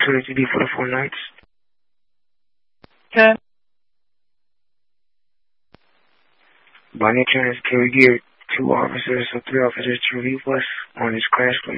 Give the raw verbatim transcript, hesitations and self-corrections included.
two H D for the four nights. ten. By any chance, can we get two officers or three officers to relieve us on this crash?